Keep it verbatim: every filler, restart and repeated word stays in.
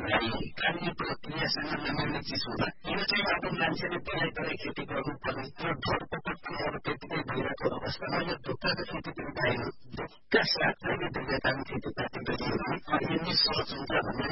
ढुलाई कानुनी प्रक्रियासँग नमिल्ने चिज हुँदा यो चाहिँ अब मान्छेले धेरै धेरै खेती गर्नुपर्ने र ढोरपटकको अब त्यतिकै भइरहेको अवस्थामा यो धोकाको खेती पनि भएन। धोका साथ अहिले ढुङ्गाकाको खेतीपाती गरियो भने यो निस्सहज हुन्छ भन्ने